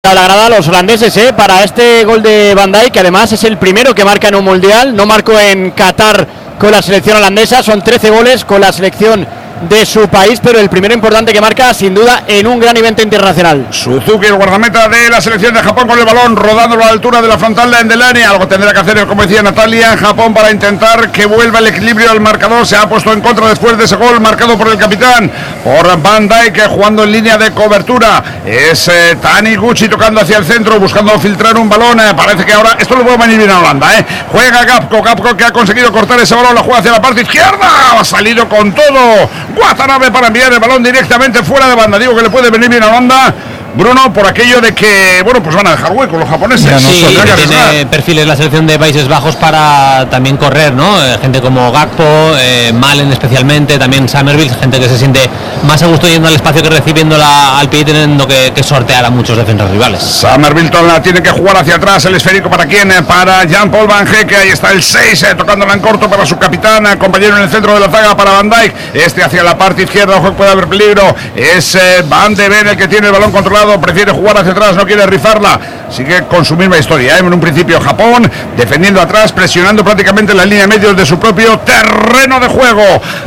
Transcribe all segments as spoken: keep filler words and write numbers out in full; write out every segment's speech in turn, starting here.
A la grada los holandeses eh, para este gol de Van Dijk, que además es el primero que marca en un mundial. No marcó en Qatar con la selección holandesa, son trece goles con la selección de su país, pero el primero importante que marca sin duda en un gran evento internacional. Suzuki, el guardameta de la selección de Japón, con el balón rodándolo a la altura de la frontal de Endelani. Algo tendrá que hacer, como decía Natalia, Japón para intentar que vuelva el equilibrio al marcador. Se ha puesto en contra después de ese gol marcado por el capitán, por Van Dijk, jugando en línea de cobertura. Es eh, Taniguchi tocando hacia el centro, buscando filtrar un balón. Eh, parece que ahora esto lo puede venir bien a Holanda. Eh. Juega Gapco, Gapco que ha conseguido cortar ese balón, la juega hacia la parte izquierda. Ha salido con todo Watanabe para enviar el balón directamente fuera de banda. Digo que le puede venir bien a Holanda, Bruno, por aquello de que, bueno, pues van a dejar hueco los japoneses. No sí, tiene arriesgar. Perfiles la selección de Países Bajos para también correr, ¿no? Eh, gente como Gakpo, eh, Malen especialmente, también Summerville, gente que se siente más a gusto yendo al espacio que recibiéndola al pie y teniendo que, que sortear a muchos defensas rivales. Summerville la tiene que jugar hacia atrás, el esférico para quién, para Jean-Paul Van Hecke, ahí está el seis, eh, tocándola en corto para su capitán, compañero en el centro de la zaga para Van Dijk, este hacia la parte izquierda, ojo que puede haber peligro, es eh, Van de Ven el que tiene el balón controlado. Prefiere jugar hacia atrás, no quiere rifarla. Sigue con su misma historia, ¿eh? En un principio Japón defendiendo atrás, presionando prácticamente la línea de medios de su propio terreno de juego.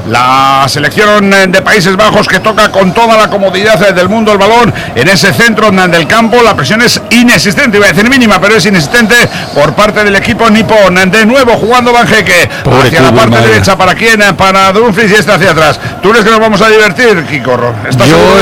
La selección de Países Bajos que toca con toda la comodidad del mundo el balón en ese centro del campo. La presión es inexistente, iba a decir mínima, pero es inexistente por parte del equipo nipón. De nuevo jugando Van Hecke hacia la parte madre. derecha, ¿para quién? Para Dumfries, y este hacia atrás. ¿Tú crees que nos vamos a divertir, Kiko? Yo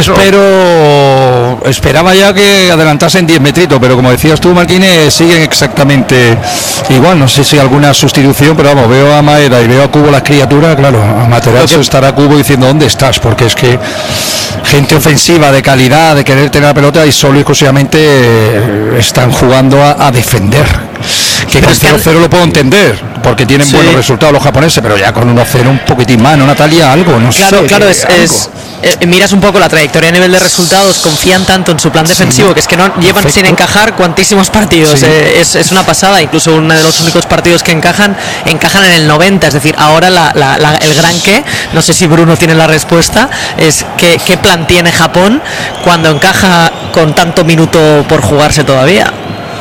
espero... Esperaba ya que adelantasen diez metritos, pero como decías tú, Marquines, siguen exactamente igual. No sé si alguna sustitución, pero vamos, veo a Maeda y veo a Cubo las criaturas. Claro, a Materazzo estará Cubo diciendo ¿dónde estás? Porque es que gente ofensiva de calidad, de querer tener la pelota, y solo y exclusivamente eh, están jugando a, a defender. Que con cero cero lo puedo entender, porque tienen sí. buenos resultados los japoneses, pero ya con uno cero un poquitín más, ¿no, Natalia? Algo, no claro, sé. Claro, es, es eh, miras un poco la trayectoria a nivel de resultados, confían tanto en su plan defensivo, sí, que es que no llevan perfecto. sin encajar cuantísimos partidos, sí. eh, es, es una pasada, incluso uno de los únicos partidos que encajan, encajan en el noventa, es decir, ahora la, la, la, el gran qué, no sé si Bruno tiene la respuesta, es que, qué plan tiene Japón cuando encaja con tanto minuto por jugarse todavía.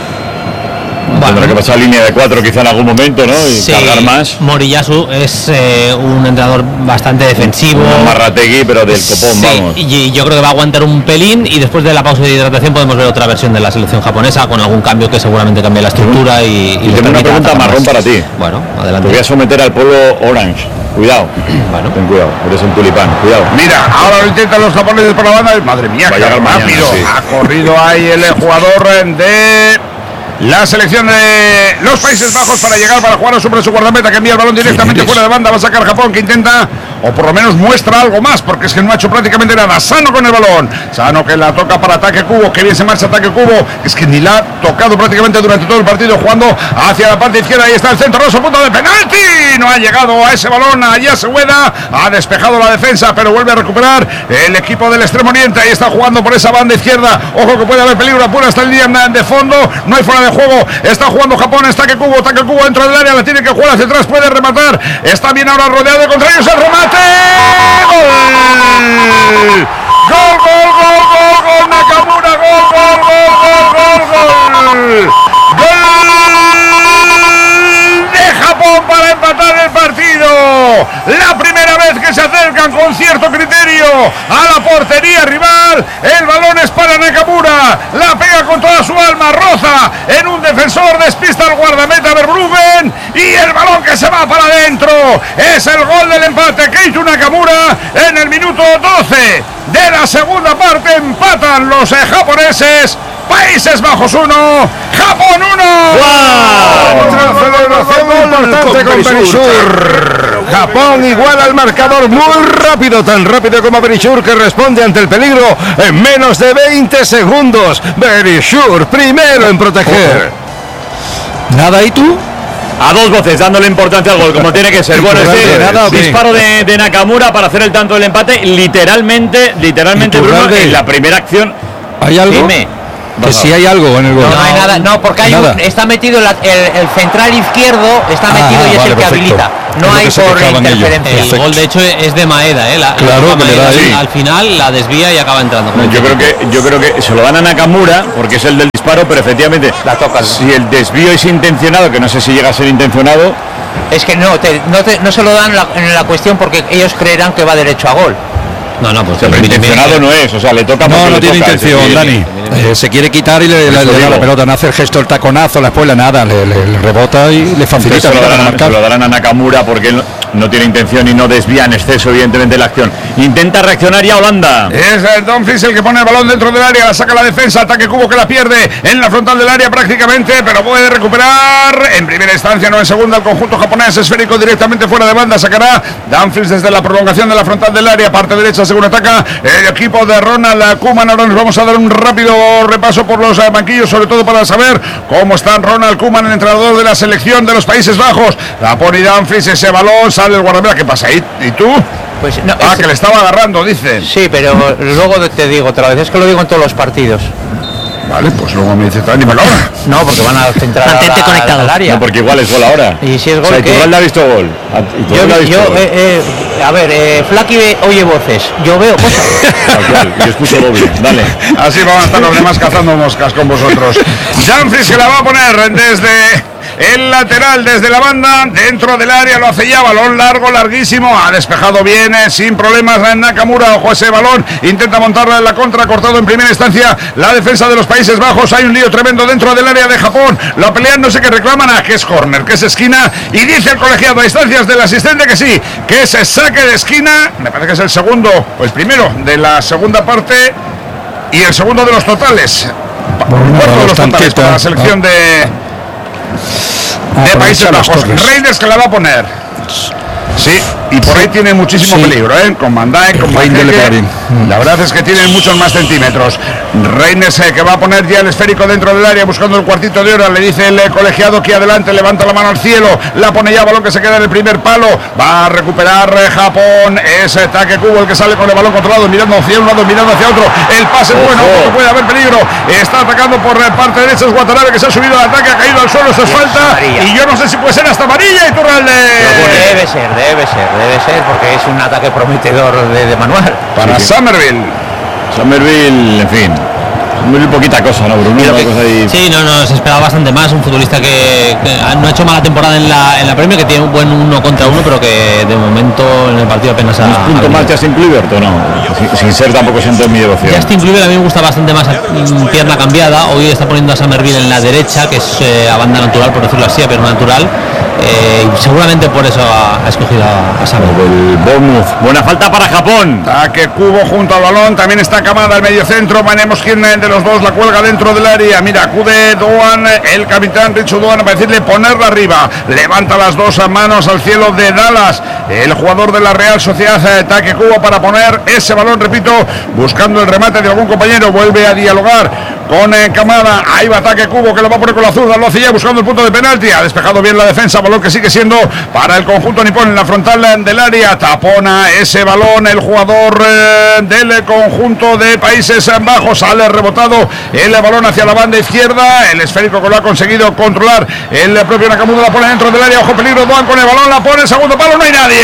Bueno, tendrá que pasar línea de cuatro quizá en algún momento, ¿no? Y sí, cargar más. Moriyasu es eh, un entrenador bastante defensivo. Un Marrategui, pero del copón, sí, vamos. Y yo creo que va a aguantar un pelín, y después de la pausa de hidratación podemos ver otra versión de la selección japonesa con algún cambio que seguramente cambie la estructura. Y, y, y tengo una pregunta marrón para ti. Bueno, adelante. Te voy a someter al pueblo Orange. Cuidado, bueno, ten cuidado, eres un tulipán, cuidado. Mira, ahora lo intentan los japoneses por la banda. Madre mía, qué rápido. Mañana, sí. Ha corrido ahí el jugador de la selección de los Países Bajos para llegar, para jugar sobre su guardameta, que envía el balón directamente fuera de banda. Va a sacar Japón, que intenta, o por lo menos muestra algo más, porque es que no ha hecho prácticamente nada. Sano con el balón, Sano que la toca para ataque Cubo, que bien se marcha ataque Cubo, es que ni la ha tocado prácticamente durante todo el partido, jugando hacia la parte izquierda. Ahí está el centro, Rosso, punto de penalti, no ha llegado a ese balón, allá se hueda, ha despejado la defensa, pero vuelve a recuperar el equipo del extremo oriente. Ahí está jugando por esa banda izquierda, ojo que puede haber peligro, apura hasta el día de fondo, no hay fuera de juego, está jugando Japón, está que Cubo, está que Cubo dentro del área, la tiene que jugar hacia atrás, puede rematar, está bien ahora rodeado de contrarios, el remate, gol, gol, gol, gol, gol, gol, Nakamura, gol, gol, gol, gol, gol, gol, gol de Japón para empatar el partido, la primera vez que se acercan con cierto criterio a la portería rival. El balón es para Nakamura, la pega con toda su alma, roza en un defensor, despista al guardameta Verbruggen, y el balón que se va para adentro es el gol del empate. Keito Nakamura en el minuto doce de la segunda parte. Empatan los eh, japoneses. Países Bajos uno, Japón uno. ¡Wow! Otra celebración importante con Perishur. Japón iguala al marcador muy rápido, tan rápido como Perishur, que responde ante el peligro en menos de veinte segundos. Perishur primero en proteger. Nada, ¿y tú? A dos voces, dándole importancia al gol, como tiene que ser. Bueno, este nada, disparo de, de Nakamura para hacer el tanto del empate, literalmente, literalmente, Bruno, en la primera acción. ¿Hay algo? Dime. Que si hay algo en el gol. No, no hay nada, no, porque hay un, está metido la, el, el central izquierdo, está Ah, metido y es vale, el que perfecto. habilita. No Es lo hay que se por quejaban ellos. interferencia. El Perfecto. gol de hecho es de Maeda, ¿eh? La, Claro, la que le da Maeda, ahí. al final la desvía y acaba entrando. Yo creo que yo creo que se lo dan a Nakamura porque es el del disparo, pero efectivamente La toca. si el desvío es intencionado, que no sé si llega a ser intencionado, Es que no, te, no, te, no se lo dan la, en la cuestión porque ellos creerán que va derecho a gol. No, no, pues pero bien, bien, intencionado bien. no es, o sea, le toca No, porque no le tiene toca, intención, es decir, Dani. Eh, se quiere quitar y le, le- Eso le da digo. la pelota, no hace el gesto, el taconazo, la espuela, nada, le, le- le rebota y le Entonces facilita se lo, para darán, se marcar. lo darán a Nakamura porque él no tiene intención y no desvía en exceso, evidentemente, la acción. Intenta reaccionar ya Holanda. Es eh, Dumfries el que pone el balón dentro del área, la saca la defensa, ataque Cubo que la pierde en la frontal del área prácticamente, pero puede recuperar en primera instancia, no en segunda, el conjunto japonés, esférico directamente fuera de banda, sacará Dumfries desde la prolongación de la frontal del área, parte derecha según ataca el equipo de Ronald Koeman. Ahora nos vamos a dar un rápido repaso por los eh, banquillos, sobre todo para saber cómo está Ronald Koeman, el entrenador de la selección de los Países Bajos. La pone Dumfries, ese balón, sale el guardameta, ¿qué pasa ahí? ¿Y tú? Pues no, Ah, es- que le estaba agarrando, dicen. Sí, pero luego te digo otra vez, es que lo digo en todos los partidos. Vale, pues luego me dice, dime la hora. No, porque van a centrar Mantente ahora conectado. al área. No, porque igual es gol ahora. Y si es gol, o sea, ¿qué? Iturralde ha visto gol. Yo, Iturralde ha visto yo gol. eh, eh, a ver, eh, Flaky ve- oye voces, yo veo cosas. Tal cual, yo escucho doble. Dale. Así van a estar los demás cazando moscas con vosotros. Dumfries que la va a poner desde el lateral, desde la banda, dentro del área, lo hace ya, balón largo, larguísimo, ha despejado bien, eh, sin problemas en Nakamura, ojo ese balón, intenta montarla en la contra, cortado en primera instancia la defensa de los Países Bajos, hay un lío tremendo dentro del área de Japón, lo pelean, no sé qué reclaman, a que es corner, que es esquina, y dice el colegiado a instancias del asistente que sí, que ese saque de esquina, me parece que es el segundo, o el primero de la segunda parte, y el segundo de los totales, Bueno, cuarto de los totales tanqueta. para la selección de, Ah, de por Países echar las Bajos. torres. Reinders que la va a poner. Sí, y por ahí tiene muchísimo Sí. peligro, ¿eh? Con Van Dijk, con Reinders le Van pega Dijk. bien. La verdad es que tienen muchos más centímetros. Reinders eh, que va a poner ya el esférico dentro del área buscando el cuartito de hora. Le dice el eh, colegiado que adelante, levanta la mano al cielo, la pone ya, balón que se queda en el primer palo. Va a recuperar eh, Japón. Ese ataque Cubo el que sale con el balón controlado, mirando hacia un lado, mirando hacia otro. El pase es bueno, porque puede haber peligro. Está atacando por eh, parte derecha, es Watanabe que se ha subido al ataque, ha caído al suelo, eso es falta. amarilla. Y yo no sé si puede ser hasta amarilla y Turralde. Debe ser, debe ser, debe ser, porque es un ataque prometedor de, de manual. Para Somerville. Somerville, en fin. Muy poquita cosa, ¿no, Bruno? Una cosa ahí- Sí, no, no, se esperaba bastante más. Un futbolista que, que no ha hecho mala temporada en la, en la Premier, que tiene un buen uno contra uno, pero que de momento en el partido apenas ha. ¿Un punto ha más venido. Justin Kluivert o no? Sin, sin ser tampoco siento en mi devoción. Justin Kluivert a mí me gusta bastante más mm, pierna cambiada. Hoy está poniendo a Somerville en la derecha, que es eh, a banda natural, por decirlo así, a pierna natural. Eh, y seguramente por eso ha, ha escogido a, a Somerville. El Bournemouth. Buena falta para Japón. Ataque Cubo junto al balón, también está Kamada al medio centro, veremos quién de los dos la cuelga dentro del área. Mira, acude Doan, el capitán Richard Doan, para decirle ponerla arriba. Levanta las dos manos al cielo de Dallas, el jugador de la Real Sociedad. Ataque Cubo para poner ese balón, repito, buscando el remate de algún compañero. Vuelve a dialogar con eh, Kamada. Ahí va ataque Cubo que lo va a poner con la zurda, lo hace ya buscando el punto de penalti. Ha despejado bien la defensa, balón que sigue siendo para el conjunto nipón en la frontal del área. Tapona ese balón el jugador eh, del conjunto de Países Bajos. Sale rebotado el balón hacia la banda izquierda. El esférico que lo ha conseguido controlar el propio Nakamura, la pone dentro del área. Ojo peligro, Doan con el balón, la pone segundo palo, no hay nadie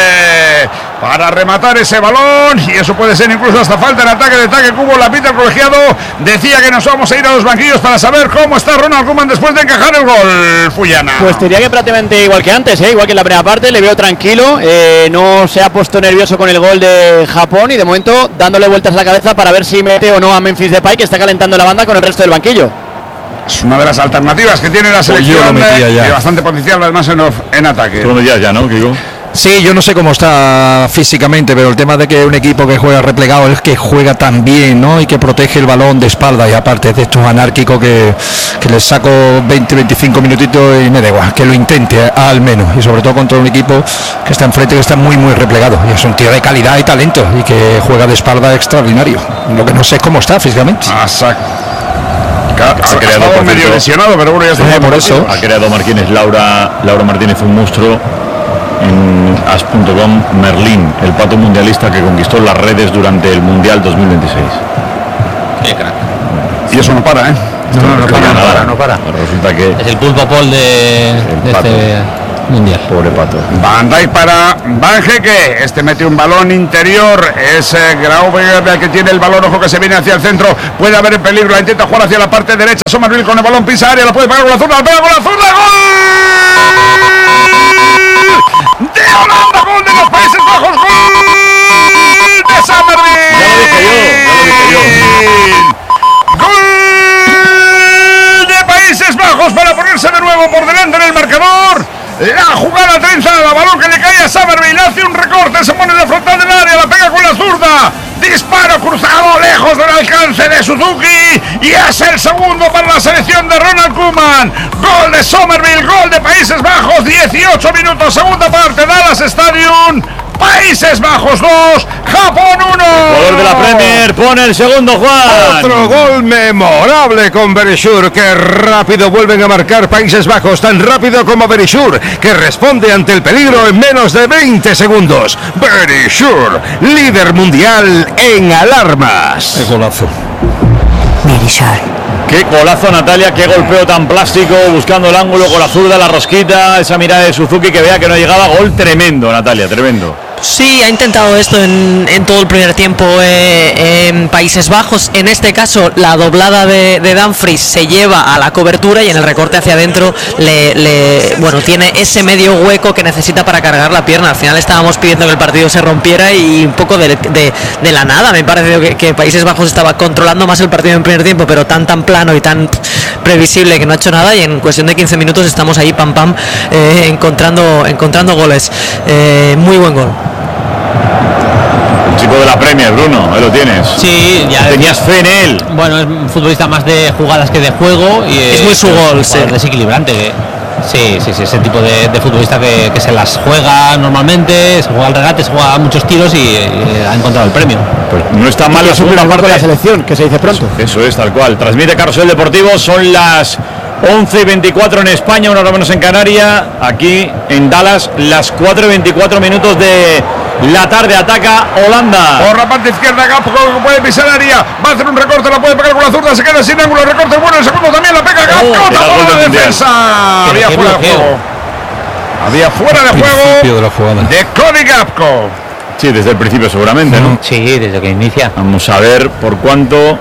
para rematar ese balón, y eso puede ser incluso hasta falta en ataque de ataque Cubo. La pita el colegiado, decía que nos vamos a ir a los banquillos para saber cómo está Ronald Koeman después de encajar el gol. Fuyana. Pues te diría que prácticamente igual que antes, ¿eh? Igual que en la primera parte, le veo tranquilo, eh, no se ha puesto nervioso con el gol de Japón y de momento dándole vueltas a la cabeza para ver si mete o no a Memphis Depay, que está calentando la banda con el resto del banquillo. Es una de las alternativas que tiene la Pues yo selección, lo metía eh, ya. y bastante potencial además en, of- en ataque. Tú lo metías ya, ¿no, Kiko? Sí, yo no sé cómo está físicamente, pero el tema de que un equipo que juega replegado es que juega tan bien, ¿no? Y que protege el balón de espalda, y aparte de esto es anárquico que, que le saco veinte, veinticinco minutitos y me da igual, que lo intente eh, al menos, y sobre todo contra un equipo que está enfrente, que está muy muy replegado, y es un tío de calidad y talento, y que juega de espalda extraordinario. Lo que no sé es cómo está físicamente. Ah, sac- Ha, ha creado, estado por medio cierto. lesionado, pero bueno, ya está Eh, jugando por eso. partidos. Ha creado Martínez Laura, Laura Martínez, un monstruo en as punto com. Merlín, el pato mundialista que conquistó las redes durante el Mundial dos mil veintiséis. Qué crack. Y eso no para, ¿eh? No, no, no para, no nada. para, no para. Resulta que Es el pulpo Paul de, de pato. este mundial. pobre Pato. Van Dijk para Van Hecke. Este mete un balón interior. Es eh, Grauberg el que tiene el balón. Ojo que se viene hacia el centro. Puede haber peligro. La intenta jugar hacia la parte derecha. Somerville con el balón. Pisa área. La puede pegar con la zurda. La pega con la zurda. ¡Gol! De Holanda. Gol de los Países Bajos. ¡Gol de Somerville! Ya lo dije yo, ya lo dije yo. ¡Gol de Países Bajos para ponerse de nuevo por delante en el marcador! La jugada trenzada, balón que le cae a Somerville, hace un recorte, se pone de frontal del área, la pega con la zurda, disparo cruzado lejos del alcance de Suzuki y es el segundo para la selección de Ronald Koeman. Gol de Somerville, gol de Países Bajos, dieciocho minutos, segunda parte, Dallas Stadium. Países Bajos dos, Japón uno. Jugador de la Premier pone el segundo, Juan. Otro gol memorable con Verisur. Que rápido vuelven a marcar Países Bajos, tan rápido como Verisur, que responde ante el peligro en menos de veinte segundos. Verisur, líder mundial en alarmas. Qué golazo. Qué golazo, Natalia, qué golpeo tan plástico, buscando el ángulo con la zurda, la rosquita, esa mirada de Suzuki que vea que no llegaba. Gol tremendo, Natalia, tremendo. Sí, ha intentado esto en, en todo el primer tiempo eh, en Países Bajos. En este caso, la doblada de, de Dumfries se lleva a la cobertura y en el recorte hacia adentro le, le, bueno, tiene ese medio hueco que necesita para cargar la pierna. Al final estábamos pidiendo que el partido se rompiera y un poco de, de, de la nada. Me pareció que, que Países Bajos estaba controlando más el partido en primer tiempo, pero tan tan plano y tan previsible que no ha hecho nada, y en cuestión de quince minutos estamos ahí pam pam eh, encontrando, encontrando goles. Eh, muy buen gol. El chico de la Premier, Bruno, ahí lo tienes. Sí, ya Tenías fe en él. Bueno, es un futbolista más de jugadas que de juego y Es muy su gol, un sí. jugador desequilibrante. Que, sí, sí, sí, ese tipo de, de futbolista que, que se las juega normalmente, se juega al regate, se juega a muchos tiros y, y ha encontrado el premio. Pues no está mal la Es un segunda primer gol parte. de la selección, que se dice pronto. Eso es, tal cual. Transmite Carrusel Deportivo, son las once y veinticuatro en España, una hora menos en Canarias. Aquí en Dallas, las cuatro y veinticuatro minutos de la tarde. Ataca Holanda. Por la parte izquierda, Gapco puede pisar área, va a hacer un recorte, la puede pegar con la zurda, se queda sin ángulo, recorte bueno, el segundo también la pega Gapco, Oh, tapó gol la del defensa. Mundial. Había Qué fuera de bloqueo. juego. Había fuera de Principio juego de la jugada. de Cody Gapco. Sí, desde el principio seguramente, ¿no? Sí, desde que inicia. Vamos a ver por cuánto.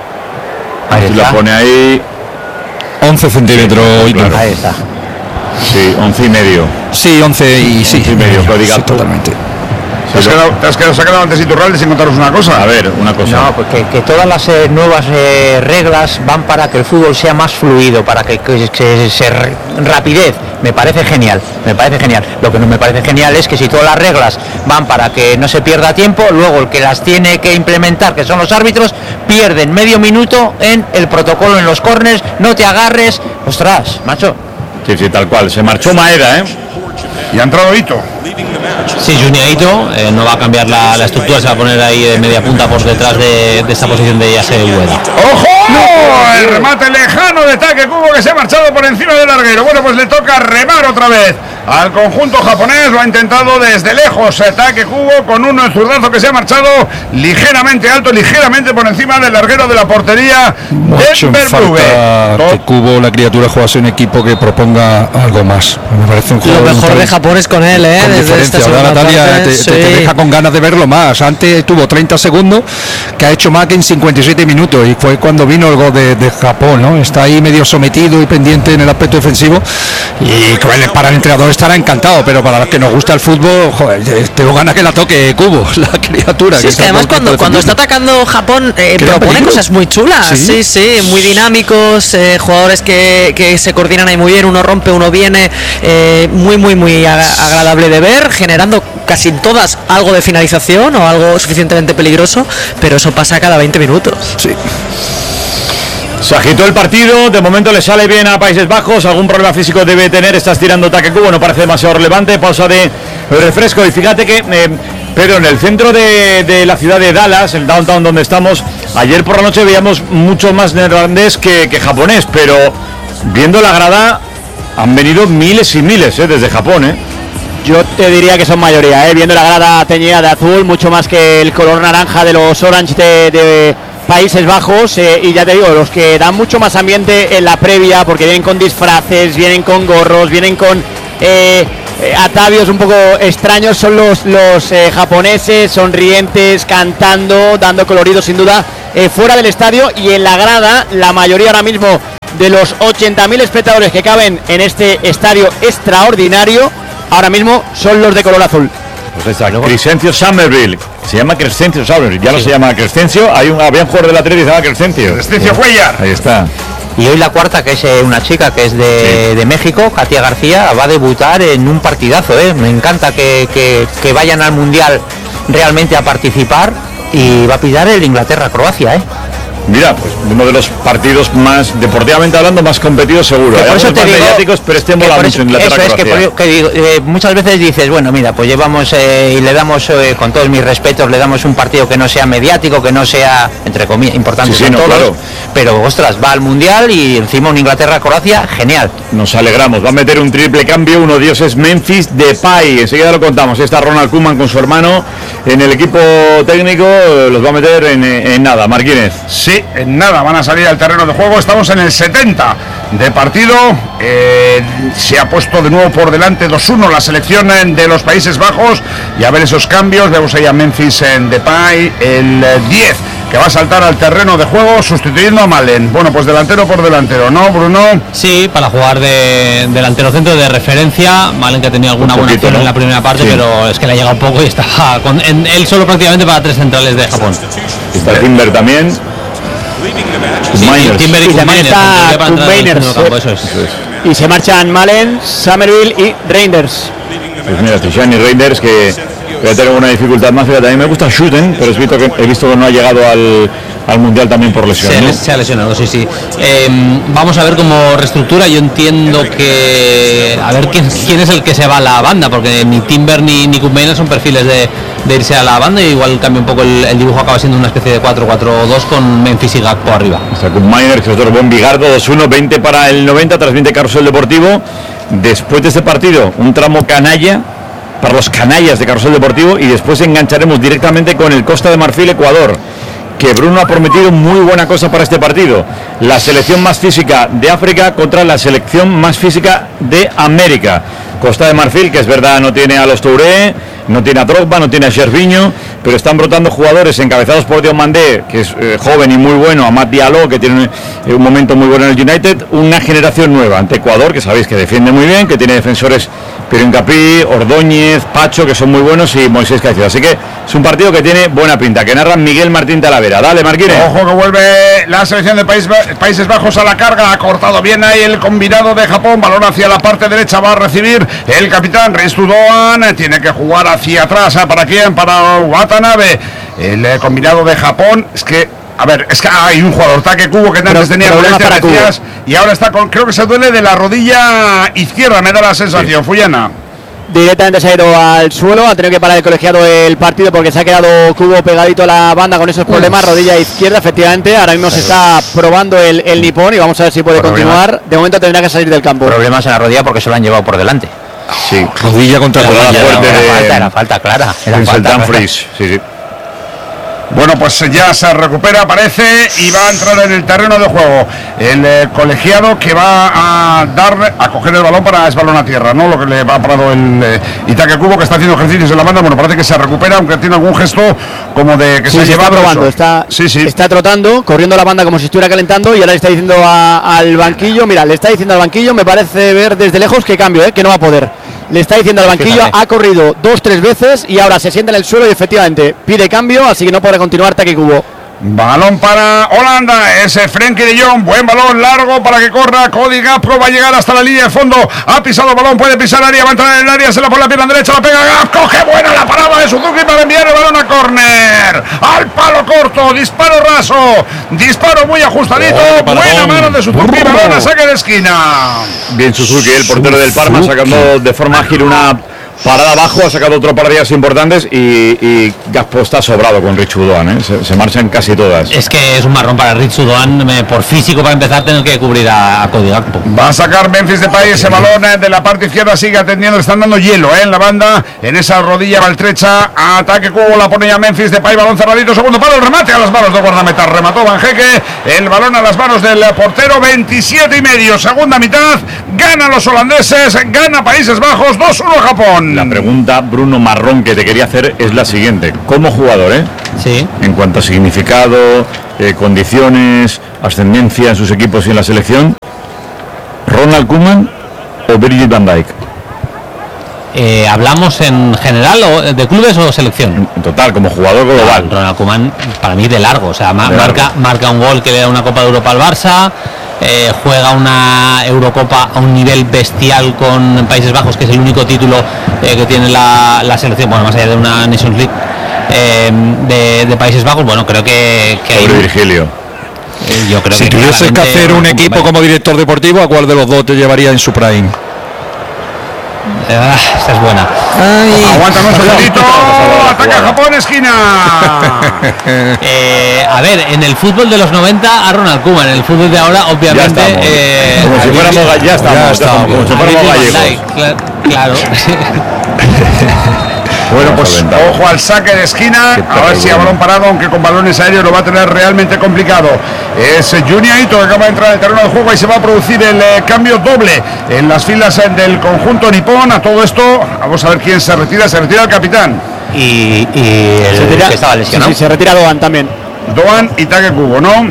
Ahí Si la está. pone ahí. once centímetros. Sí, Ito. claro. Ahí está. Sí, once y medio. Sí, once y sí. once y medio, Cody sí, Gakpo. totalmente. Te has, quedado, te has quedado sacado antes Iturralde sin contaros una cosa. A ver, una cosa. No, pues que, que todas las eh, nuevas eh, reglas van para que el fútbol sea más fluido, para que, que, que se r- rapidez. Me parece genial, me parece genial. Lo que no me parece genial es que si todas las reglas van para que no se pierda tiempo, luego el que las tiene que implementar, que son los árbitros, pierden medio minuto en el protocolo en los córners, no te agarres. Ostras, macho. Sí, sí, tal cual. Se marchó Maeda, ¿eh? Y ha entrado Ito. Sí, Juniaito eh, no va a cambiar la, la estructura, se va a poner ahí de media punta por detrás de, de esta posición de Yase Ueda. ¡Ojo! El remate lejano de Take Kubo que se ha marchado por encima del larguero. Bueno, pues le toca remar otra vez al conjunto japonés. Lo ha intentado desde lejos Take Kubo con un zurdazo que se ha marchado ligeramente alto, ligeramente por encima del larguero de la portería Mucho de en falta Verbrugge. que Cubo, la criatura, jugase un equipo que proponga algo más. Me parece un Lo jugador mejor de Japón es con él, ¿eh? con Desde diferencia. esta Ahora segunda Natalia parte, te, te- sí. te deja con ganas de verlo más. Antes tuvo treinta segundos, que ha hecho más que en cincuenta y siete minutos, y fue cuando vino el gol de, de Japón, ¿no? Está ahí medio sometido y pendiente en el aspecto defensivo, y que para el entrenador estará encantado, pero para los que nos gusta el fútbol, joder, tengo ganas que la toque Cubo, la criatura. Sí, es que está además todo el cuando, tiempo cuando está defendiendo. atacando Japón eh, Crea propone peligro. cosas muy chulas, sí, Sí. sí, muy dinámicos, eh, jugadores que, que se coordinan ahí muy bien, uno rompe, uno viene, eh, muy muy muy agra- agradable de ver, generando casi todas algo de finalización o algo suficientemente peligroso, pero eso pasa cada veinte minutos. Sí. Se agitó el partido, de momento le sale bien a Países Bajos, algún problema físico debe tener, está estirando Take Kubo, no parece demasiado relevante, pausa de refresco. Y fíjate que, eh, Pedro, en el centro de, de la ciudad de Dallas, el downtown donde estamos, ayer por la noche veíamos mucho más neerlandés que, que japonés, pero viendo la grada han venido miles y miles eh, desde Japón, ¿eh? Yo te diría que son mayoría, ¿eh? Viendo la grada teñida de azul, mucho más que el color naranja de los Orange de, de, Países Bajos, eh, y ya te digo, los que dan mucho más ambiente en la previa, porque vienen con disfraces, vienen con gorros, vienen con eh, eh, atavios un poco extraños, son los, los eh, japoneses, sonrientes, cantando, dando colorido sin duda, eh, fuera del estadio y en la grada. La mayoría ahora mismo de los ochenta mil espectadores que caben en este estadio extraordinario, ahora mismo son los de color azul. Pues está, Crescencio Summerville, se llama Crescencio Summerville, ya no sí. se llama Crescencio, hay un, había un jugador de la tele que se llama Crescencio. Crescencio Cuellar. Ahí está. Y hoy la cuarta, que es eh, una chica que es de, sí. de México, Katia García, va a debutar en un partidazo, ¿eh? Me encanta que, que, que vayan al Mundial realmente a participar, y va a pillar el Inglaterra-Croacia, ¿eh? Mira, pues uno de los partidos más, deportivamente hablando, más competidos seguro. Por eso te más digo, mediáticos, pero este mola mucho Inglaterra. Eso es que, por, que digo, eh, muchas veces dices, bueno, mira, pues llevamos eh, y le damos, eh, con todos mis respetos, le damos un partido que no sea mediático, que no sea, entre comillas, importante sí, sí, no, todos, claro. Pero, ostras, va al Mundial y encima un Inglaterra-Croacia, genial. Nos alegramos, va a meter un triple cambio, uno de ellos es Memphis Depay, enseguida lo contamos, está Ronald Koeman con su hermano en el equipo técnico, los va a meter en, en nada, Marquínez. Sí, en nada, van a salir al terreno de juego. Estamos en el setenta de partido, eh, se ha puesto de nuevo por delante dos uno la selección de los Países Bajos, y a ver esos cambios. Vemos ahí a Memphis en Depay, el diez que va a saltar al terreno de juego sustituyendo a Malen. Bueno, pues delantero por delantero, ¿no, Bruno? Sí, para jugar de delantero centro de referencia. Malen, que tenía alguna buena acción, ¿no?, en la primera parte, sí. Pero es que le ha llegado poco y estaba con, en, él solo prácticamente para tres centrales de Japón. Está Timber también. Sí, y Timber y, y también está Kuminers, eso es. Y se marchan Malen, Summerville y Reinders. Pues mira, Tijan y Reinders, que voy a tener una dificultad más. Fíjate, a mí me gusta Shooten, pero he visto que, he visto que no ha llegado al, al Mundial también por lesión, se, ¿no? se ha lesionado, sí, sí. Eh, vamos a ver cómo reestructura. Yo entiendo que a ver quién, quién es el que se va a la banda, porque ni Timber ni, ni Kuminers son perfiles de, de irse a la banda, y igual cambia un poco el, el dibujo, acaba siendo una especie de cuatro cuatro dos con Memphis y Gakpo arriba. O sea, Kuminers, que es otro buen Bigardo, dos uno, veinte para el noventa, tras veinte Carrusel Deportivo. Después de este partido, un tramo canalla para los canallas de Carrusel Deportivo, y después engancharemos directamente con el Costa de Marfil Ecuador, que Bruno ha prometido muy buena cosa para este partido. La selección más física de África contra la selección más física de América. Costa de Marfil, que es verdad, no tiene a los Touré, no tiene a Drogba, no tiene a Gervinho, pero están brotando jugadores encabezados por Diomandé, que es eh, joven y muy bueno, a Matt Diallo, que tiene un, un momento muy bueno en el United, una generación nueva ante Ecuador, que sabéis que defiende muy bien, que tiene defensores Pirincapi, Ordóñez, Pacho, que son muy buenos, y Moisés Caicedo. Así que es un partido que tiene buena pinta, que narra Miguel Martín Talavera. Dale, Marquínez. Ojo que vuelve la selección de País, Países Bajos a la carga, ha cortado bien ahí el combinado de Japón, balón hacia la parte derecha, va a recibir el capitán Reistu Doan, tiene que jugar hacia atrás, ¿eh? ¿Para quién? Para Watanabe, el eh, combinado de Japón. Es que A ver, es que hay un jugador, Take Kubo, que antes tenía molestias y ahora está con, creo que se duele de la rodilla izquierda, me da la sensación, sí. Fuyana. Directamente se ha ido al suelo, ha tenido que parar el colegiado el partido porque se ha quedado Kubo pegadito a la banda con esos problemas, Uf. rodilla izquierda, efectivamente. Ahora mismo se está probando el, el nipón y vamos a ver si puede Problemas. continuar. De momento tendrá que salir del campo. Problemas en la rodilla porque se lo han llevado por delante. Sí, rodilla contra rodilla. Era, fuerte era, de, falta, era falta clara. Era falta clara. Sí, sí. Bueno, pues ya se recupera, parece, y va a entrar en el terreno de juego el eh, colegiado, que va a dar, a coger el balón para es balón a tierra, ¿no? Lo que le va a parado el eh, Itaque Kubo, que está haciendo ejercicios en la banda. Bueno, parece que se recupera, aunque tiene algún gesto como de que sí, se, se lleva está probando, está, sí, sí. está trotando, corriendo la banda como si estuviera calentando, y ahora le está diciendo a, al banquillo, mira, le está diciendo al banquillo, me parece ver desde lejos que cambio, ¿eh? que no va a poder. Le está diciendo al banquillo, ha corrido dos, tres veces y ahora se sienta en el suelo y efectivamente pide cambio, así que no podrá continuar Take Kubo. Balón para Holanda, ese Frenkie de Jong, buen balón largo para que corra Cody Gakpo, va a llegar hasta la línea de fondo, ha pisado el balón, puede pisar área, va a entrar en el área, se la pone la pierna derecha, la pega Gakpo, qué buena la parada de Suzuki para enviar el balón a córner, al palo corto, disparo raso, disparo muy ajustadito, oh, buena mano de Suzuki, balón a saque de esquina. Bien Suzuki, el portero del Parma, sacando de forma ágil una Parada abajo, ha sacado otro par de días importantes y, y Gakpo está sobrado con Richard Doan, ¿eh? se, se marchan casi todas. Es que es un marrón para Richard Doan, por físico para empezar, tener que cubrir a, a Cody Gakpo. Va a sacar Memphis Depay ese balón eh, de la parte izquierda, sigue atendiendo, le están dando hielo eh, en la banda, en esa rodilla maltrecha, ataque cubo, la pone ya Memphis Depay, balón cerradito, segundo palo, el remate a las manos del guardameta, remató Vanhecke, el balón a las manos del portero, veintisiete y medio, segunda mitad, ganan los holandeses, gana Países Bajos, dos uno Japón. La pregunta, Bruno Marrón, que te quería hacer es la siguiente. Como jugador, ¿eh? Sí. En cuanto a significado, eh, condiciones, ascendencia en sus equipos y en la selección, ¿Ronald Koeman o Virgil van Dijk? Eh, ¿Hablamos en general o de clubes o selección? En total, como jugador global. No, Ronald Koeman, para mí, de largo. O sea, ma- De marca, largo. marca un gol que le da una Copa de Europa al Barça. Eh, juega una Eurocopa a un nivel bestial con Países Bajos, que es el único título eh, que tiene la, la selección, bueno, más allá de una Nations League eh, de, de Países Bajos. Bueno, creo que, que Sobre hay, Virgilio. eh, yo creo Si que tuvieses que claramente hacer un Ronald equipo Koeman- como director deportivo, ¿a cuál de los dos te llevaría en su prime? Ah, esta es buena. Aguanta un segundito, ataca Japón, esquina. Eh, a ver, en el fútbol de los noventa a Ronald Koeman, en el fútbol de ahora, obviamente. Ya estamos. eh, Como si a fuéramos Virgil- ga- ya estamos, Ya estamos. como si a fuéramos Virgil van gallegos. Dijk, cla- claro. Bueno, pues Aventado. ojo al saque de esquina, Qué a ver si a terrible. balón parado, aunque con balones aéreos lo va a tener realmente complicado. Es Junior Ito que acaba de entrar en el terreno de juego y se va a producir el eh, cambio doble en las filas eh, del conjunto nipón. A todo esto, vamos a ver quién se retira. Se retira el capitán, Y, y el Se retira- que estaba sí, lesionado. sí, se retira Doan también. Doan y Take Kubo, ¿no?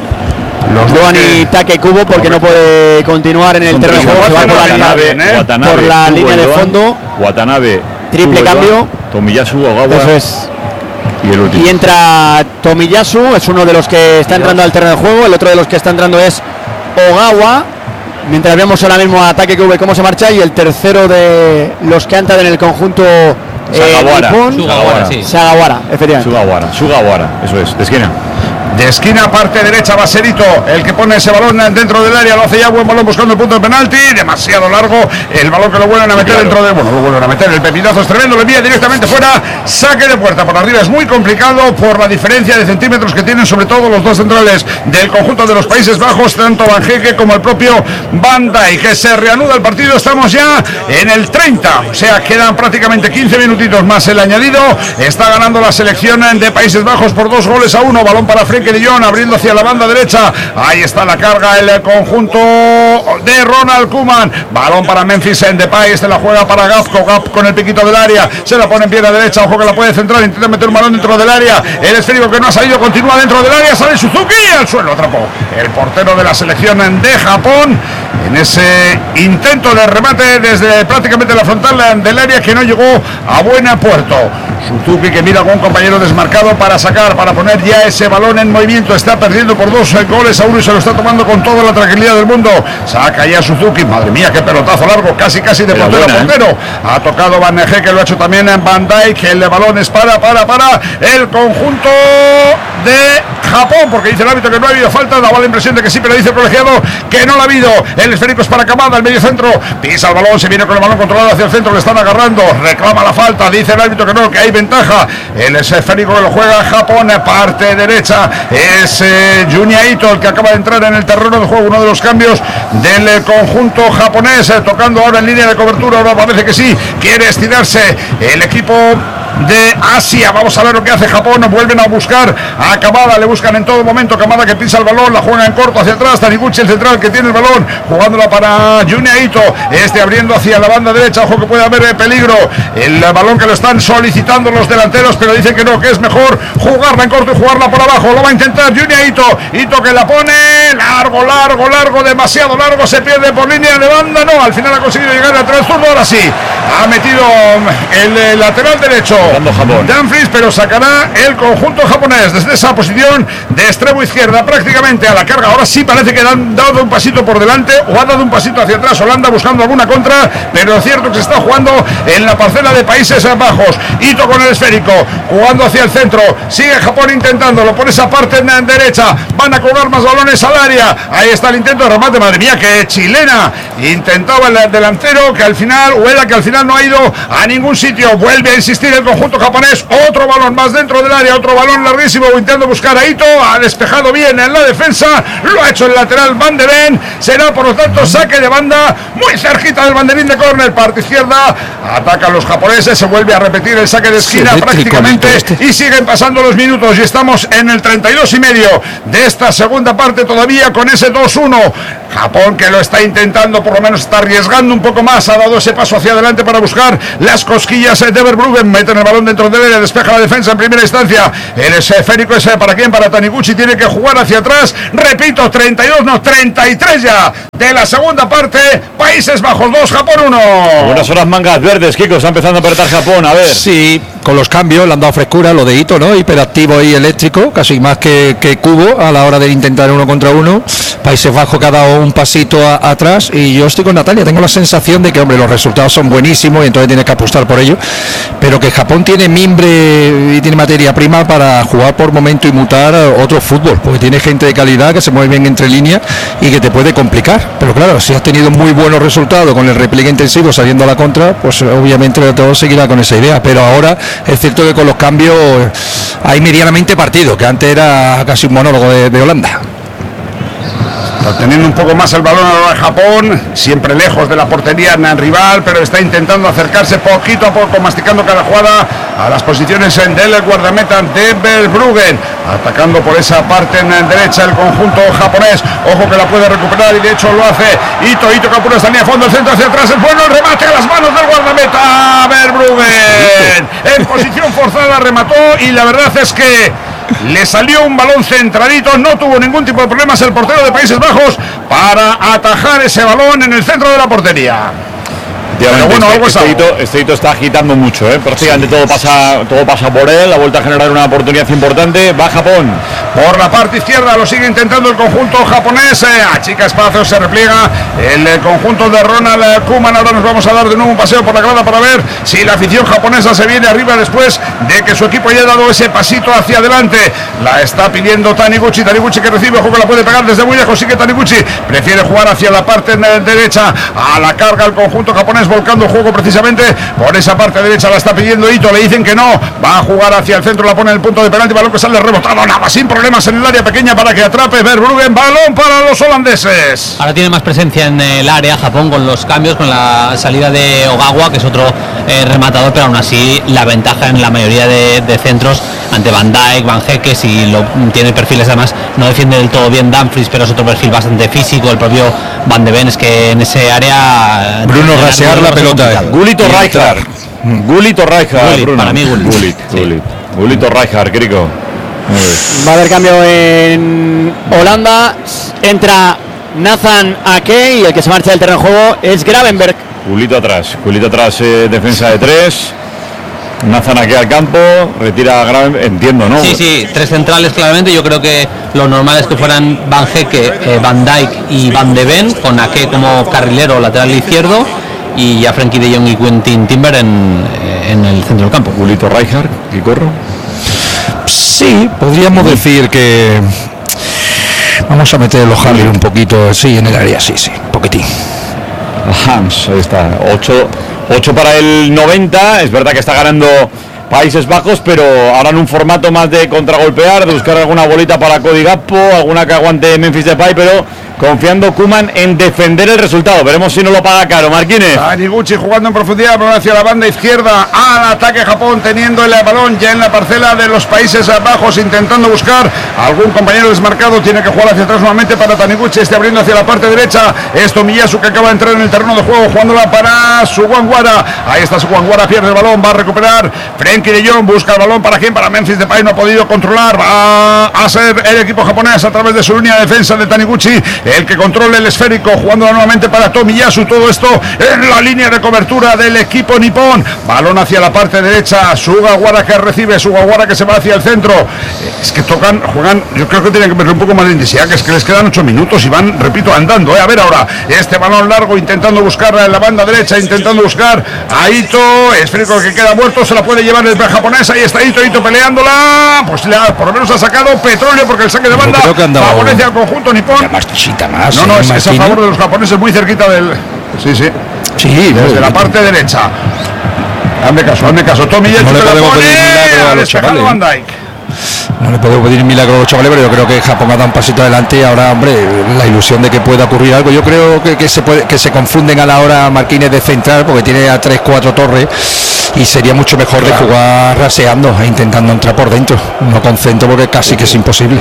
Los Doan y Take Kubo porque no puede continuar en el terreno de juego. Se va por la línea, Watanabe, Watanabe, por la Kubo, línea de Doan, fondo. Watanabe, Triple Kubo, cambio. Doan, Tomiyasu, Ogawa Eso es. y el último. Y entra Tomiyasu, es uno de los que está entrando al terreno de juego. El otro de los que está entrando es Ogawa. Mientras vemos ahora mismo a Take Kubo cómo se marcha. Y el tercero de los que entran en el conjunto eh, Sugawara, nipón, Sugawara, sí. Sugawara, efectivamente. Sugawara, Sugawara, eso es, de esquina. de esquina, parte derecha, Baserito, el que pone ese balón dentro del área, lo hace ya, buen balón buscando el punto de penalti, demasiado largo, el balón que lo vuelven a meter claro. dentro de, bueno, lo vuelven a meter, el pepinazo es tremendo, le envía directamente fuera, saque de puerta por arriba, es muy complicado por la diferencia de centímetros que tienen sobre todo los dos centrales del conjunto de los Países Bajos, tanto Vanhecke como el propio Van Dijk, que se reanuda el partido, estamos ya en el treinta, o sea, quedan prácticamente quince minutitos más el añadido, está ganando la selección de Países Bajos por dos goles a uno, balón para Frenkie de Jong, abriendo hacia la banda derecha, ahí está la carga, el conjunto de Ronald Koeman, balón para Memphis Depay, este la juega para Gakpo, Gakpo con el piquito del área, se la pone en pierna derecha, ojo que la puede centrar, intenta meter un balón dentro del área, el esférico que no ha salido, continúa dentro del área, sale Suzuki y al suelo atrapó el portero de la selección de Japón, en ese intento de remate desde prácticamente la frontal del área que no llegó a buen puerto. Suzuki que mira con un compañero desmarcado para sacar, para poner ya ese balón en movimiento, está perdiendo por dos goles a uno y se lo está tomando con toda la tranquilidad del mundo, saca ya Suzuki, madre mía qué pelotazo largo, casi casi de Era portero buena, a portero, ¿eh? Ha tocado Van Dijk, que lo ha hecho también en Van Dijk, el balón es para, para, para el conjunto de Japón, porque dice el árbitro que no ha habido falta, daba la impresión de que sí, pero dice el colegiado que no la ha habido, el esférico es para Kamada, el medio centro, pisa el balón, se viene con el balón controlado hacia el centro, le están agarrando, reclama la falta, dice el árbitro que no, que hay ventaja, el esférico que lo juega Japón, parte derecha, es eh, Junior Ito, el que acaba de entrar en el terreno de juego, uno de los cambios del eh, conjunto japonés, eh, tocando ahora en línea de cobertura, ahora parece que sí, quiere estirarse el equipo de Asia, vamos a ver lo que hace Japón, vuelven a buscar a Kamada, le buscan en todo momento, Kamada que pisa el balón, la juega en corto hacia atrás, Taniguchi el central que tiene el balón, jugándola para Junior Ito, este abriendo hacia la banda derecha, ojo que puede haber eh, peligro, el eh, balón que lo están solicitando los delanteros, pero dicen que no, que es mejor jugarla en corto y jugarla por abajo, lo va a intentar Junior Ito, Ito que la pone, largo, largo, largo, demasiado largo, se pierde por línea de banda, no, al final ha conseguido llegar al tres zurdo, ahora sí, ha metido el, el lateral derecho, Dumfries, pero sacará el conjunto japonés desde esa posición de extremo izquierda prácticamente a la carga. Ahora sí parece que han dado un pasito por delante o ha dado un pasito hacia atrás Holanda buscando alguna contra, pero es cierto que se está jugando en la parcela de Países Bajos. Ito con el esférico, jugando hacia el centro, sigue Japón intentándolo por esa parte en derecha, van a cobrar más balones al área, ahí está el intento de remate, madre mía, que chilena intentaba el delantero, que al final, Ueda, que al final no ha ido a ningún sitio. Vuelve a insistir el conjunto japonés, otro balón más dentro del área, otro balón larguísimo, intentando buscar a Ito, ha despejado bien en la defensa, lo ha hecho el lateral Van de Ven, será por lo tanto saque de banda, muy cerquita del banderín de córner, parte izquierda, atacan los japoneses, se vuelve a repetir el saque de esquina sí, prácticamente este. Y siguen pasando los minutos y estamos en el treinta y dos y medio de esta segunda parte todavía con ese dos uno. Japón, que lo está intentando, por lo menos está arriesgando un poco más, ha dado ese paso hacia adelante para buscar las cosquillas de Verbruggen, meten el balón dentro del área, despeja la defensa en primera instancia, el esférico ese para quién, para Taniguchi, tiene que jugar hacia atrás, repito, treinta y dos, no, treinta y tres ya de la segunda parte, Países Bajos dos, Japón uno. Buenas horas, mangas verdes, Kiko, está empezando a apretar Japón, a ver. Sí, con los cambios le han dado frescura, lo de Ito, ¿no? Hiperactivo y eléctrico, casi más que, que Kubo a la hora de intentar uno contra uno. Países Bajos que ha dado un pasito a, atrás y yo estoy con Natalia, tengo la sensación de que, hombre, los resultados son buenísimos y entonces tienes que apostar por ello, pero que Japón tiene mimbre y tiene materia prima para jugar por momento y mutar otro fútbol, porque tiene gente de calidad que se mueve bien entre líneas y que te puede complicar, pero claro, si has tenido muy buenos resultados con el repliegue intensivo saliendo a la contra, pues obviamente todo seguirá con esa idea, pero ahora es cierto que con los cambios hay medianamente partido, que antes era casi un monólogo de, de Holanda. Teniendo un poco más el balón ahora Japón, siempre lejos de la portería en el rival, pero está intentando acercarse poquito a poco, masticando cada jugada a las posiciones en del guardameta de Verbruggen, atacando por esa parte en derecha el conjunto japonés. Ojo que la puede recuperar y de hecho lo hace Ito, Ito que apura esta línea de fondo, el centro hacia atrás, el bueno, el remate a las manos del guardameta Verbruggen, en posición forzada remató y la verdad es que le salió un balón centradito, no tuvo ningún tipo de problemas el portero de Países Bajos para atajar ese balón en el centro de la portería. Pero bueno, algo este, este, hito, este hito está agitando mucho, ¿eh? Prácticamente sí. todo pasa todo pasa por él, ha vuelto a generar una oportunidad importante, va Japón. Por la parte izquierda lo sigue intentando el conjunto japonés, eh, achica espacio, se repliega el, el conjunto de Ronald Koeman. Ahora nos vamos a dar de nuevo un paseo por la grada para ver si la afición japonesa se viene arriba después de que su equipo haya dado ese pasito hacia adelante. La está pidiendo Taniguchi, Taniguchi que recibe, ojo que la puede pegar desde muy lejos, sigue Taniguchi, prefiere jugar hacia la parte derecha, a la carga el conjunto japonés, volcando el juego precisamente por esa parte derecha, la está pidiendo Ito, le dicen que no, va a jugar hacia el centro, la pone en el punto de penalti, balón que sale rebotado, nada, sin problemas en el área pequeña para que atrape Verbruggen, balón para los holandeses. Ahora tiene más presencia en el área Japón con los cambios, con la salida de Ogawa, que es otro eh, rematador, pero aún así la ventaja en la mayoría de, de centros ante Van Dijk, Van Hekke, si lo tiene perfiles, además no defiende del todo bien Dumfries, pero es otro perfil bastante físico, el propio Van de Ven, es que en ese área Bruno rasear la pelota, Gullit o Rijkaard, Gullit o Rijkaard, para mí Gullit, Gullit, sí. Gullit, Gullit o Rijkaard, Crico. Va a haber cambio en Holanda, entra Nathan Ake y el que se marcha del terreno de juego es Gravenberg. Gullit atrás, Gullit atrás, eh, defensa de tres. Nathan Ake al campo, retira a Gravenberg, entiendo, ¿no? Sí, sí, tres centrales claramente. Yo creo que lo normal es que fueran Van Hekke, eh, Van Dijk y Van de Ven, con Ake como carrilero lateral izquierdo y ya Frenkie de Jong y Quentin Timber en, en el centro del campo. Gullit o Rijkaard, ¿y corro? Sí, podríamos sí. decir que vamos a meter los Harley un poquito, sí, en el área, sí, sí, un poquitín. Hans, ahí está, ocho para el noventa, es verdad que está ganando Países Bajos, pero ahora en un formato más de contragolpear, de buscar alguna bolita para Cody Gakpo, alguna que aguante Memphis Depay, pero confiando Koeman en defender el resultado. Veremos si no lo paga caro. Marquínez. Taniguchi jugando en profundidad, balón hacia la banda izquierda, al ataque Japón, teniendo el balón ya en la parcela de los Países Bajos, intentando buscar algún compañero desmarcado. Tiene que jugar hacia atrás nuevamente para Taniguchi, este abriendo hacia la parte derecha. Esto Miyasu, que acaba de entrar en el terreno de juego, jugándola para Sugawara. Ahí está Sugawara, pierde el balón, va a recuperar Frenkie de Jong, busca el balón para quién, para Memphis Depay, no ha podido controlar. Va a ser el equipo japonés a través de su línea de defensa de Taniguchi. el que controle el esférico, jugando nuevamente para Tomiyasu. Todo esto en la línea de cobertura del equipo nipón. Balón hacia la parte derecha, Sugawara que recibe, Sugawara que se va hacia el centro. Es que tocan, juegan, yo creo que tienen que meter un poco más de intensidad, que es que les quedan ocho minutos y van, repito, andando. ¿eh? A ver ahora, este balón largo intentando buscar en la banda derecha, intentando buscar a Ito, esférico que queda muerto, se la puede llevar el japonés, ahí está Ito, Ito peleándola, pues le ha, por lo menos ha sacado petróleo porque el saque de banda favorece al conjunto nipón. Más chisita más. No, no, ¿eh, es, es a favor de los japoneses, muy cerquita del... Sí, sí. Sí, desde la parte derecha. Hazme caso, hazme caso. Tomiyasu no le podemos pedir milagro a los chavales. Van Dijk. No le podemos pedir milagro a los chavales, pero yo creo que Japón ha dado un pasito adelante y ahora, hombre, la ilusión de que pueda ocurrir algo. Yo creo que, que se puede, que se confunden a la hora Marquínez de central, porque tiene a tres, cuatro torres y sería mucho mejor claro. de jugar raseando e intentando entrar por dentro, no con centro porque casi que es imposible.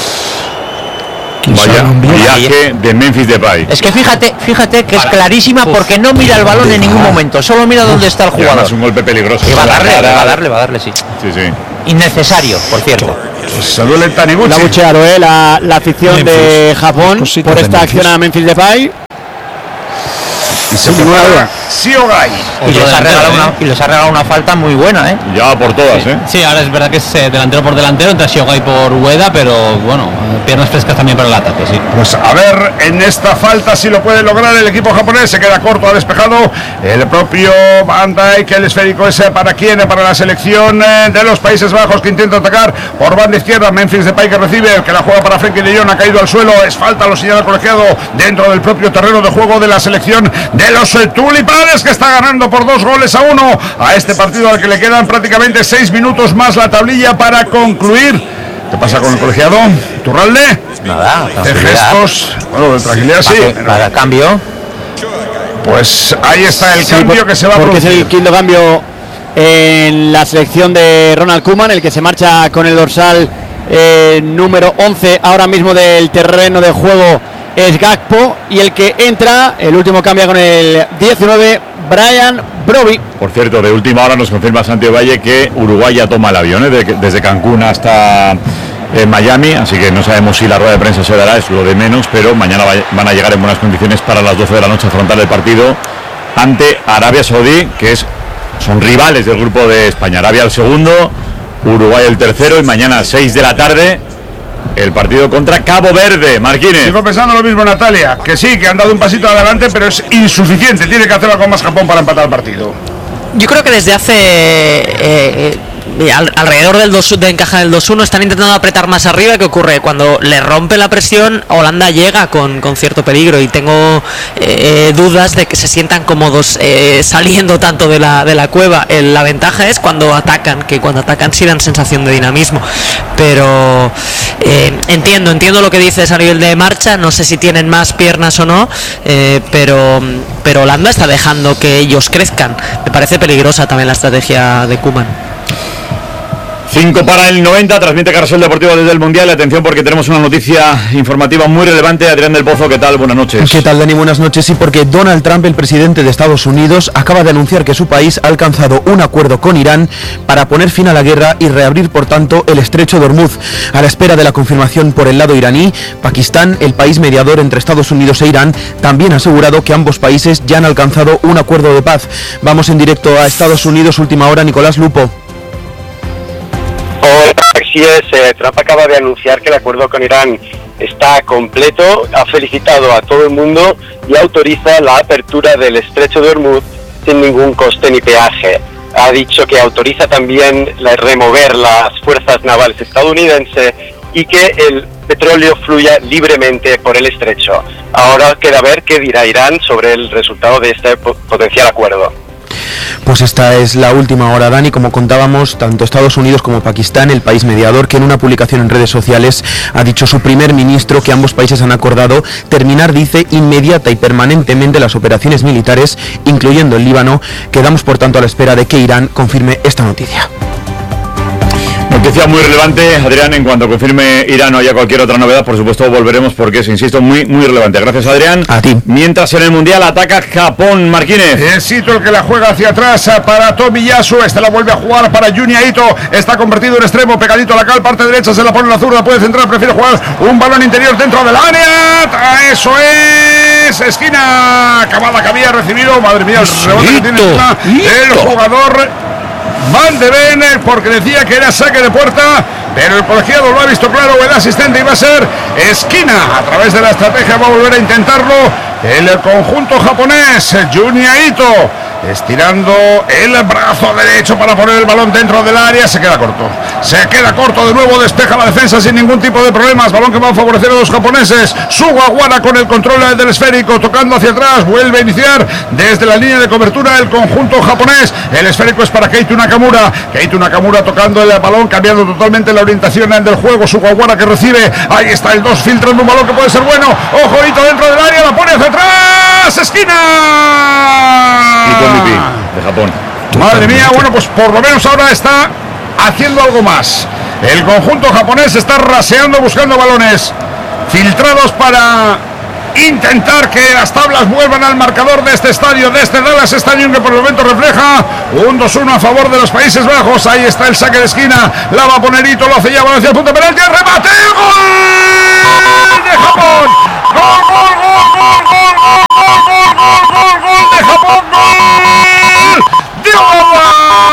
Vaya viaje de Memphis Depay. Es que fíjate, fíjate que es clarísima porque no mira el balón en ningún momento, solo mira dónde está el jugador. Es un golpe peligroso. Y va a darle, va a darle, va a darle, sí. Sí, sí. Innecesario, por cierto. Pues se duele el Taniguchi. La bucheado, ¿eh? la, la afición Memphis. de Japón por esta acción a Memphis Depay. Y se prepara Siogai. Y les, ha regalado una, y les ha regalado una falta muy buena, ¿eh? Ya por todas, sí. ¿eh? Sí, ahora es verdad que es eh, delantero por delantero, entra Siogai por Ueda, pero bueno, piernas frescas también para el ataque, sí. Pues a ver, en esta falta si lo puede lograr el equipo japonés, se queda corto, ha despejado el propio Van Dijk, el esférico ese para quién, para la selección de los Países Bajos que intenta atacar por banda izquierda, Memphis Depay que recibe, el que la juega para Frenkie de Jong, ha caído al suelo, es falta, lo señala el colegiado dentro del propio terreno de juego de la selección de los tulipanes que está ganando por dos goles a uno a este partido al que le quedan prácticamente seis minutos más la tablilla para concluir. ¿Qué pasa con el colegiado? ¿Turralde? Nada, de gestos, bueno, de tranquilidad sí. Para cambio. Pues ahí está el sí, cambio por, que se va a porque producir. es el quinto cambio en la selección de Ronald Koeman, el que se marcha con el dorsal eh, número once ahora mismo del terreno de juego es Gakpo, y el que entra, el último cambia con el diecinueve, Brian Brobbey. Por cierto, de última hora nos confirma Santiago Valle que Uruguay ya toma el avión, ¿eh? de, desde Cancún hasta eh, Miami, así que no sabemos si la rueda de prensa se dará, es lo de menos, pero mañana va, van a llegar en buenas condiciones para las doce de la noche a afrontar el partido ante Arabia Saudí, que es, son rivales del grupo de España. Arabia el segundo, Uruguay el tercero, y mañana a seis de la tarde el partido contra Cabo Verde. Marquines. Sigo pensando lo mismo, Natalia, que sí, que han dado un pasito adelante, pero es insuficiente. Tiene que hacerlo con más Japón para empatar el partido. Yo creo que desde hace eh, eh, al, alrededor del dos, de encajar el dos uno están intentando apretar más arriba. ¿Qué ocurre? Cuando le rompe la presión, Holanda llega con, con cierto peligro, y tengo eh, dudas de que se sientan cómodos eh, saliendo tanto de la, de la cueva. Eh, la ventaja es cuando atacan, que cuando atacan sí dan sensación de dinamismo, pero eh, entiendo, entiendo lo que dices a nivel de marcha. No sé si tienen más piernas o no, eh, pero, pero Holanda está dejando que ellos crezcan. Me parece peligrosa también la estrategia de Koeman. cinco para el noventa, transmite Carrusel Deportivo desde el Mundial. Atención porque tenemos una noticia informativa muy relevante. Adrián del Pozo, ¿qué tal? Buenas noches. ¿Qué tal, Dani? Buenas noches. Sí, porque Donald Trump, el presidente de Estados Unidos, acaba de anunciar que su país ha alcanzado un acuerdo con Irán para poner fin a la guerra y reabrir, por tanto, el estrecho de Hormuz. A la espera de la confirmación por el lado iraní, Pakistán, el país mediador entre Estados Unidos e Irán, también ha asegurado que ambos países ya han alcanzado un acuerdo de paz. Vamos en directo a Estados Unidos, última hora, Nicolás Lupo. Así es, eh, Trump acaba de anunciar que el acuerdo con Irán está completo, ha felicitado a todo el mundo y autoriza la apertura del estrecho de Hormuz sin ningún coste ni peaje. Ha dicho que autoriza también la, remover las fuerzas navales estadounidenses y que el petróleo fluya libremente por el estrecho. Ahora queda ver qué dirá Irán sobre el resultado de este potencial acuerdo. Pues esta es la última hora, Dani. Como contábamos, tanto Estados Unidos como Pakistán, el país mediador, que en una publicación en redes sociales ha dicho su primer ministro que ambos países han acordado terminar, dice, inmediata y permanentemente las operaciones militares, incluyendo el Líbano. Quedamos, por tanto, a la espera de que Irán confirme esta noticia. Noticia muy relevante, Adrián, en cuanto confirme Irán o haya cualquier otra novedad, por supuesto volveremos porque es, insisto, muy muy relevante. Gracias, Adrián. A ti. Mientras en el Mundial ataca Japón, Marquínez. Es Ito el que la juega hacia atrás para Tomiyasu, este la vuelve a jugar para Junya Ito, está convertido en extremo, pegadito a la cal, parte derecha, se la pone en la zurda, puede centrar, prefiere jugar un balón interior dentro del área, eso es, esquina, acabada que había recibido, madre mía, el rebote que tiene encima el jugador Van de Ven, porque decía que era saque de puerta, pero el colegiado lo ha visto claro, el asistente, iba a ser esquina. A través de la estrategia va a volver a intentarlo el conjunto japonés. Junya Ito estirando el brazo derecho para poner el balón dentro del área, se queda corto, se queda corto de nuevo, despeja la defensa sin ningún tipo de problemas, balón que va a favorecer a los japoneses. Sugawara con el control del esférico, tocando hacia atrás, vuelve a iniciar desde la línea de cobertura el conjunto japonés. El esférico es para Keito Nakamura, Keito Nakamura tocando el balón, cambiando totalmente la orientación del juego. Sugawara que recibe, ahí está el dos, filtrando un balón que puede ser bueno, ojo, Ito dentro del área, la pone hacia atrás, esquina. M V P de Japón. Madre mía, bueno, pues por lo menos ahora está haciendo algo más. El conjunto japonés está raseando, buscando balones filtrados para intentar que las tablas vuelvan al marcador de este estadio, de este Dallas Stadium, que por el momento refleja un dos uno a favor de los Países Bajos. Ahí está el saque de esquina, la va a poner Ito, lo hace ya, va hacia el punto penalti, el remate, gol de Japón, gol, gol, gol, gol, gol, gol, gol, gol, gol, gol de Japón, gol de Ogawa.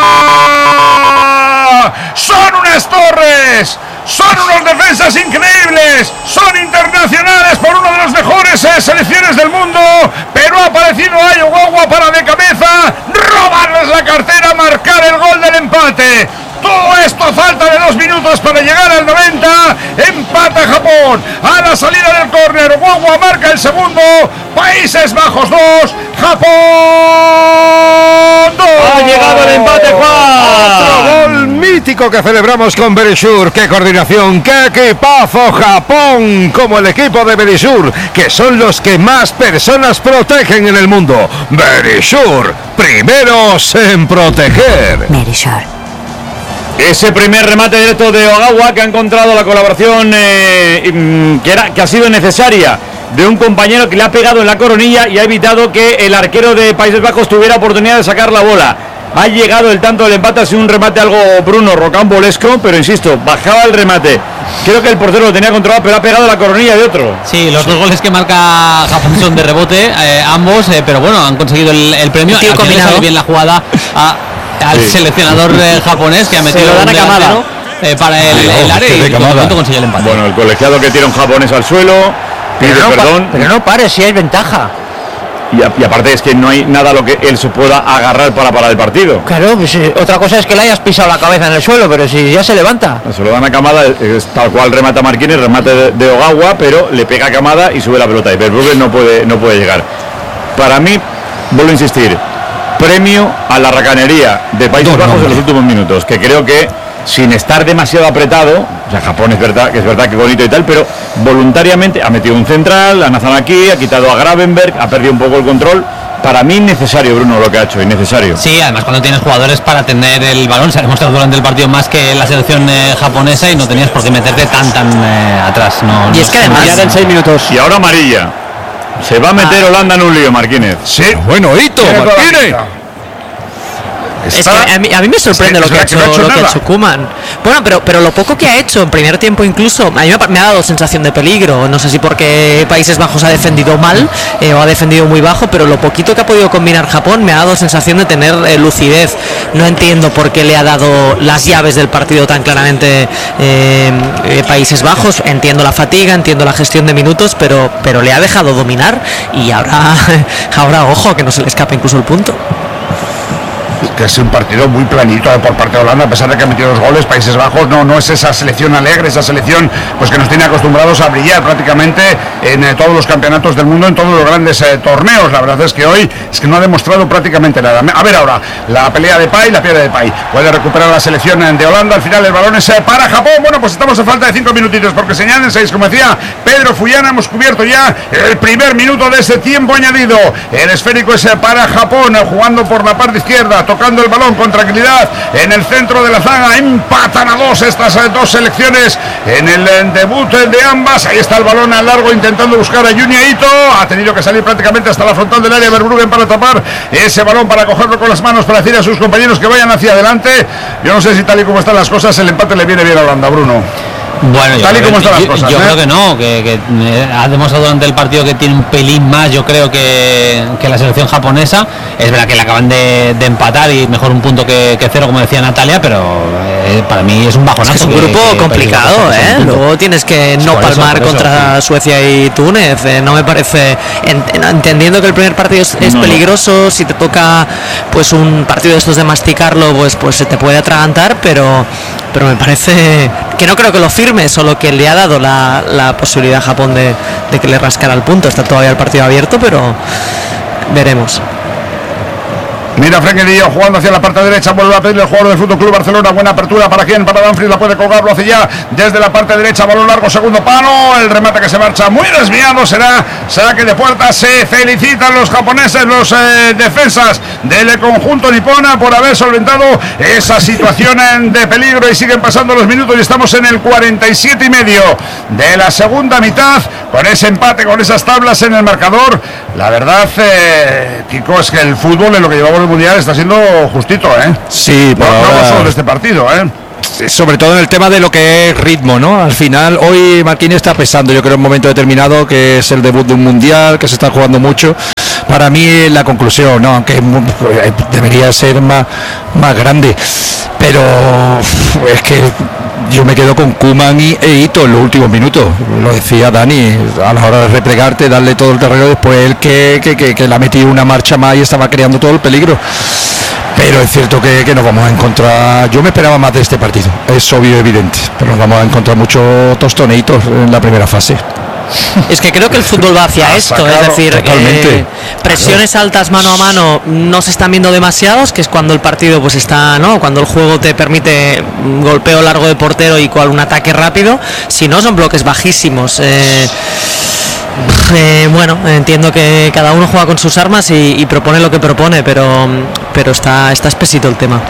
Son unas torres, son unos defensas increíbles, son internacionales por uno de los mejores eh, selecciones del mundo, pero ha aparecido ahí Ogawa para de cabeza robarles la cartera, marcar el gol del empate. Todo esto a falta de dos minutos para llegar al noventa. Empata Japón a la salida del córner. Ogawa marca el segundo. Países Bajos dos, Japón dos. Ha llegado el empate, Juan. Otro gol mítico que celebramos con Berisur. Qué coordinación, qué equipazo. Japón como el equipo de Berisur, que son los que más personas protegen en el mundo. Berisur, primeros en proteger. Berisur. Ese primer remate directo de Ogawa, que ha encontrado la colaboración eh, que, era, que ha sido necesaria de un compañero que le ha pegado en la coronilla y ha evitado que el arquero de Países Bajos tuviera oportunidad de sacar la bola. Ha llegado el tanto del empate, ha sido un remate algo Bruno rocambolesco, pero insisto, bajaba el remate. Creo que el portero lo tenía controlado, pero ha pegado la coronilla de otro. Sí, los dos goles que marca Japón son de rebote, eh, ambos, eh, pero bueno, han conseguido el, el premio. Al final sale bien la jugada a, al sí. seleccionador eh, japonés, que ha metido un delantero eh, para el, el área y en momento consigue el empate. Bueno, el colegiado que tira un japonés al suelo, pide pero no, perdón. Pero no pare, si hay ventaja. Y, a, y aparte es que no hay nada a lo que él se pueda agarrar para parar el partido. Claro, pues eh, otra cosa es que le hayas pisado la cabeza en el suelo, pero si ya se levanta. Se lo dan a Kamada, es tal cual remata Marquínez, remate de, de Ogawa, pero le pega a Kamada y sube la pelota. Y Verbruggen no puede, no puede llegar. Para mí, vuelvo a insistir, premio a la racanería de Países no, Bajos no, en los últimos minutos, que creo que sin estar demasiado apretado, o sea, Japón es verdad que es verdad que bonito y tal, pero voluntariamente ha metido un central, ha Nazan aquí, ha quitado a Gravenberg, ha perdido un poco el control. Para mí innecesario, Bruno, lo que ha hecho, innecesario. Sí, además cuando tienes jugadores para tener el balón, se ha demostrado durante el partido más que la selección eh, japonesa y no tenías por qué meterte tan tan eh, atrás. No, y no es que además ya en seis minutos. Y ahora amarilla. Se va a meter ah. Holanda en un lío, Marquínez. Sí, bueno, Ito, Marquínez. Es que a mí, a mí me sorprende lo que ha hecho, no ha hecho, lo que ha hecho Koeman. Bueno, pero, pero lo poco que ha hecho en primer tiempo incluso, a mí me ha, me ha dado sensación de peligro. No sé si porque Países Bajos ha defendido mal eh, o ha defendido muy bajo, pero lo poquito que ha podido combinar Japón me ha dado sensación de tener eh, lucidez. No entiendo por qué le ha dado las llaves del partido tan claramente eh, eh, Países Bajos. Entiendo la fatiga, entiendo la gestión de minutos, pero, pero le ha dejado dominar y ahora, ahora ojo, que no se le escape incluso el punto. Que es un partido muy planito por parte de Holanda, a pesar de que ha metido los goles. Países Bajos no, no es esa selección alegre, esa selección pues que nos tiene acostumbrados a brillar prácticamente en eh, todos los campeonatos del mundo, en todos los grandes eh, torneos. La verdad es que hoy es que no ha demostrado prácticamente nada. A ver ahora, la pelea de Pay, la pierde de Pay. Puede recuperar la selección de Holanda, al final el balón es eh, para Japón. Bueno, pues estamos a falta de cinco minutitos porque señalen seis, como decía Pedro Fullana, hemos cubierto ya el primer minuto de ese tiempo añadido. El esférico es eh, para Japón, eh, jugando por la parte izquierda, toca tocando el balón con tranquilidad en el centro de la zaga. Empatan a dos estas dos selecciones en el debut de ambas. Ahí está el balón al largo intentando buscar a Junya Ito. Ha tenido que salir prácticamente hasta la frontal del área Verbruggen para tapar ese balón, para cogerlo con las manos, para decir a sus compañeros que vayan hacia adelante. Yo no sé si tal y como están las cosas el empate le viene bien a Holanda, Bruno. Bueno, tal y como están las cosas, yo ¿eh? creo que no, que, que eh, ha demostrado durante el partido que tiene un pelín más, yo creo que, que la selección japonesa. Es verdad que le acaban de, de empatar y mejor un punto que, que cero, como decía Natalia, pero eh, para mí es un bajonazo. Es, que es un que, grupo que, complicado, que ¿eh? Luego tienes que no por palmar eso, por contra eso, Suecia y Túnez. Eh, no me parece, en, en, entendiendo que el primer partido es, es no, peligroso, no. Si te toca pues un partido de estos de masticarlo, pues pues se te puede atragantar, pero pero me parece que no creo que lo firme, solo que le ha dado la, la posibilidad a Japón de, de que le rascara el punto. Está todavía el partido abierto, pero veremos. Mira Frenkie de Jong jugando hacia la parte derecha, vuelve a pedir el jugador del Fútbol Club Barcelona. Buena apertura para quién, para Dumfries, la puede colgar, lo hace ya desde la parte derecha, balón largo, segundo palo, el remate que se marcha muy desviado, será saque de puerta. Se felicitan los japoneses, los eh, defensas del conjunto nipona por haber solventado esa situación de peligro, y siguen pasando los minutos y estamos en el cuarenta y siete y medio de la segunda mitad, con ese empate, con esas tablas en el marcador. La verdad, eh, Kiko, es que el fútbol en lo que llevamos el mundial está siendo justito, ¿eh? Sí, no, ahora... no solo de este partido, ¿eh? Sobre todo en el tema de lo que es ritmo, ¿no? Al final, hoy Marquinhos está pesando, yo creo, en un momento determinado, que es el debut de un mundial, que se está jugando mucho. Para mí, la conclusión, ¿no? Aunque debería ser más, más grande, pero es que yo me quedo con Koeman y e Ito en los últimos minutos. Lo decía Dani, a la hora de replegarte, darle todo el terreno, después él que, que, que, que le ha metido una marcha más y estaba creando todo el peligro. Pero es cierto que, que nos vamos a encontrar, yo me esperaba más de este partido, es obvio y evidente, pero nos vamos a encontrar muchos tostoneitos en la primera fase. Es que creo que el fútbol va hacia esto, sacado, es decir, eh, presiones claro. altas mano a mano no se están viendo demasiados, que es cuando el partido pues está, ¿no? Cuando el juego te permite un golpeo largo de portero y cual un ataque rápido, si no son bloques bajísimos. Eh, Eh, bueno, entiendo que cada uno juega con sus armas y, y propone lo que propone, pero pero está, está espesito el tema.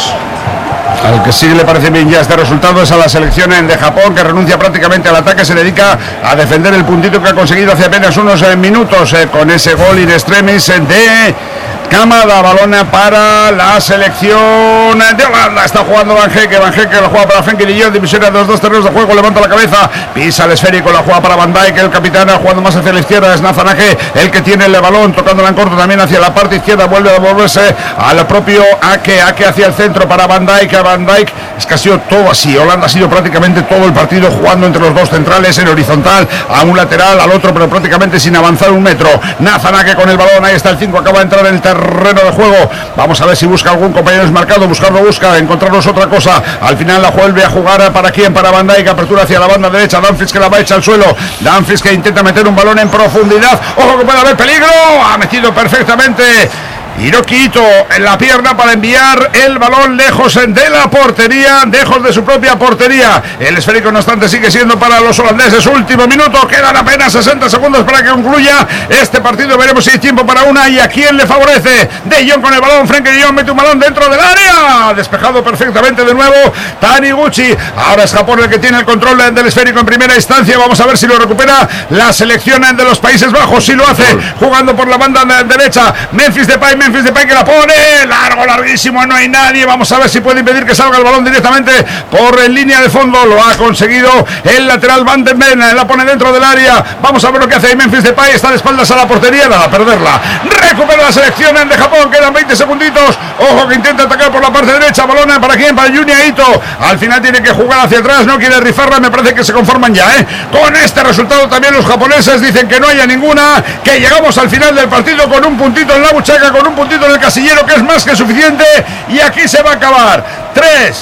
Al que sí le parece bien ya este resultado es a la selección de Japón, que renuncia prácticamente al ataque, se dedica a defender el puntito que ha conseguido hace apenas unos eh, minutos eh, con ese gol in extremis eh, de Kamada. Balona para la selección de Holanda. Está jugando Van Hecke, Van Hecke lo juega para Frenkie de Jong, división de los dos terrenos de juego, levanta la cabeza, pisa el esférico, la juega para Van Dijk, el capitán jugando más hacia la izquierda, es Nathan Ake el que tiene el balón, tocándola en corto también hacia la parte izquierda, vuelve a volverse al propio Ake, Ake hacia el centro para Van Dijk, a Van Dijk, es que ha sido todo así, Holanda ha sido prácticamente todo el partido jugando entre los dos centrales, en horizontal, a un lateral, al otro, pero prácticamente sin avanzar un metro. Nathan Ake con el balón, ahí está el cinco, acaba de entrar en el terreno terreno de juego, vamos a ver si busca algún compañero desmarcado, buscarlo busca, encontrarnos otra cosa, al final la vuelve a jugar para quién, para Van Dijk, apertura hacia la banda derecha, Dumfries que la va a echar al suelo, Dumfries que intenta meter un balón en profundidad, ojo que puede haber peligro, ha metido perfectamente Hiroki Ito en la pierna para enviar el balón lejos de la portería, lejos de su propia portería. El esférico, no obstante, sigue siendo para los holandeses. Último minuto, quedan apenas sesenta segundos para que concluya este partido. Veremos si hay tiempo para una y a quién le favorece. De Jong con el balón, Frenkie de Jong mete un balón dentro del área, despejado perfectamente de nuevo Taniguchi. Ahora es Japón el que tiene el control del esférico en primera instancia. Vamos a ver si lo recupera la selección de los Países Bajos. Si lo hace, jugando por la banda derecha, Memphis Depay, Memphis Depay que la pone, largo, larguísimo, no hay nadie, vamos a ver si puede impedir que salga el balón directamente por en línea de fondo, lo ha conseguido el lateral Van den Ven, la pone dentro del área, vamos a ver lo que hace Memphis Depay, está de espaldas a la portería, nada, perderla, recupera la selección de Japón, quedan veinte segunditos, ojo que intenta atacar por la parte derecha, balón para quién, para Junya Ito, al final tiene que jugar hacia atrás, no quiere rifarla, me parece que se conforman ya, ¿eh? Con este resultado también los japoneses dicen que no haya ninguna, que llegamos al final del partido con un puntito en la buchaca, con un puntito en el casillero que es más que suficiente y aquí se va a acabar. tres,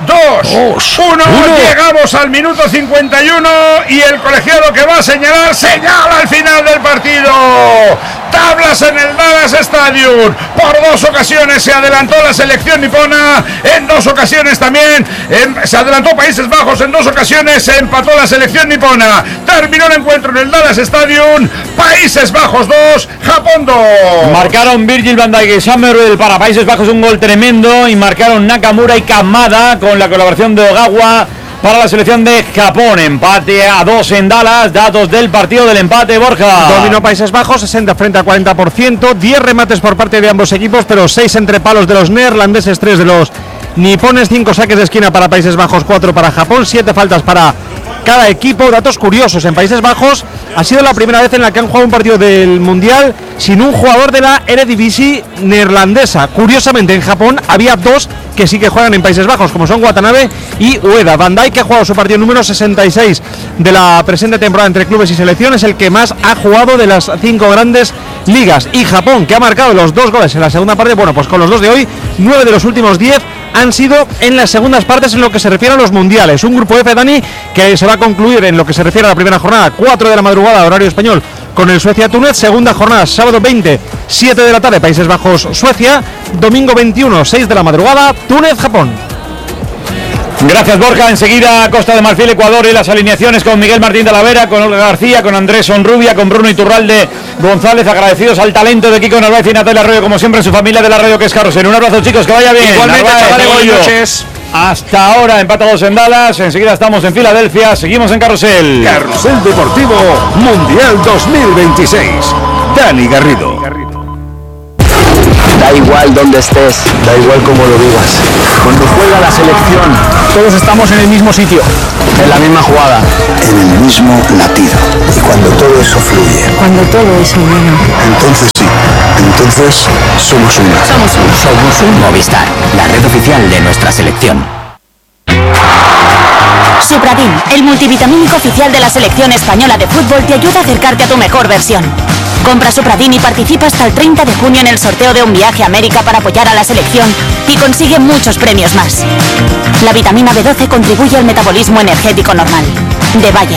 dos, uno, llegamos al minuto cincuenta y uno y el colegiado que va a señalar, señala al final del partido. Tabla Dallas en el Dallas Stadium. Por dos ocasiones se adelantó la selección nipona, en dos ocasiones también en, se adelantó Países Bajos, en dos ocasiones se empató la selección nipona. Terminó el encuentro en el Dallas Stadium. Países Bajos dos, Japón dos. Marcaron Virgil van Dijk y Summerville para Países Bajos, un gol tremendo, y marcaron Nakamura y Kamada con la colaboración de Ogawa para la selección de Japón. Empate a dos en Dallas. Datos del partido del empate, Borja. Dominó Países Bajos, sesenta frente a cuarenta por ciento. diez remates por parte de ambos equipos, pero seis entre palos de los neerlandeses, tres de los nipones. cinco saques de esquina para Países Bajos, cuatro para Japón. siete faltas para cada equipo. Datos curiosos: en Países Bajos ha sido la primera vez en la que han jugado un partido del Mundial sin un jugador de la Eredivisie neerlandesa. Curiosamente, en Japón había dos que sí que juegan en Países Bajos, como son Watanabe y Ueda. Van Dijk, que ha jugado su partido número sesenta y seis de la presente temporada entre clubes y selecciones, el que más ha jugado de las cinco grandes ligas. Y Japón, que ha marcado los dos goles en la segunda parte, bueno, pues con los dos de hoy, nueve de los últimos diez han sido en las segundas partes en lo que se refiere a los mundiales. Un grupo F, Dani, que se va a concluir en lo que se refiere a la primera jornada, cuatro de la madrugada, horario español, con el Suecia-Túnez. Segunda jornada, sábado veinte, siete de la tarde, Países Bajos-Suecia. Domingo veintiuno, seis de la madrugada, Túnez-Japón. Gracias, Borja. Enseguida Costa de Marfil, Ecuador, y las alineaciones con Miguel Martín Talavera, con Olga García, con Andrés Sonrubia, con Bruno Iturralde González. Agradecidos al talento de Kiko Narváez y Natalia Arroyo, como siempre, en su familia de la radio, que es Carrusel. Un abrazo, chicos, que vaya bien. Igualmente, Narváez, chavales, buenas noches. Hasta ahora empatados en Dallas. Enseguida estamos en Filadelfia. Seguimos en Carrusel. Carrusel Deportivo Mundial dos mil veintiséis. Dani Garrido. Da igual donde estés, da igual cómo lo vivas. Cuando juega la selección, todos estamos en el mismo sitio, en la misma jugada, en el mismo latido. Y cuando todo eso fluye, cuando todo es humano, entonces sí, entonces somos uno. Somos uno. Somos un Movistar, la red oficial de nuestra selección. Supradin, el multivitamínico oficial de la selección española de fútbol, te ayuda a acercarte a tu mejor versión. Compra Supradin y participa hasta el treinta de junio en el sorteo de un viaje a América para apoyar a la selección y consigue muchos premios más. La vitamina B doce contribuye al metabolismo energético normal. De Bayer.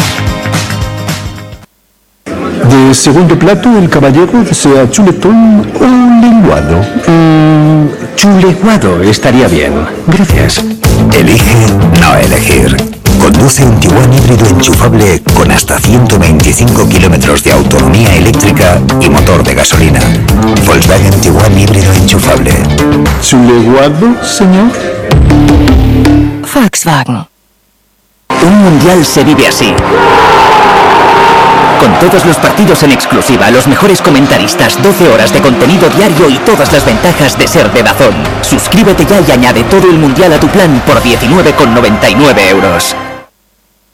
De segundo plato, el caballero desea chuletón o lenguado. Mm, chuleguado estaría bien. Gracias. Elige no elegir. Conduce un Tiguan híbrido enchufable con hasta ciento veinticinco kilómetros de autonomía eléctrica y motor de gasolina. Volkswagen Tiguan híbrido enchufable. ¿Chuleguado, señor? Volkswagen. Un mundial se vive así. Con todos los partidos en exclusiva, los mejores comentaristas, doce horas de contenido diario y todas las ventajas de ser de DAZN. Suscríbete ya y añade todo el mundial a tu plan por diecinueve con noventa y nueve euros.